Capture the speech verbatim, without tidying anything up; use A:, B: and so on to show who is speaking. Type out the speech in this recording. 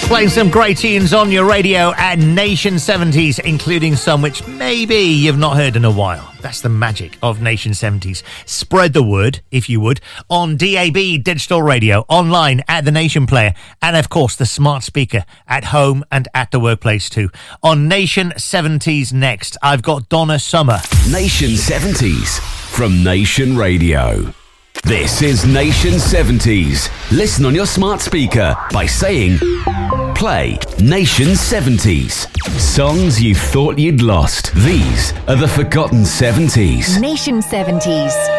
A: Playing some great tunes on your radio at Nation seventies, including some which maybe you've not heard in a while. That's the magic of Nation seventies. Spread the word, if you would, on D A B digital radio, online at the Nation Player, and of course the smart speaker at home and at the workplace too. On Nation seventies next, I've got Donna Summer.
B: Nation seventies from Nation Radio. This is Nation seventies. Listen on your smart speaker by saying, play Nation seventies. Songs you thought you'd lost. These are the forgotten seventies.
C: Nation seventies.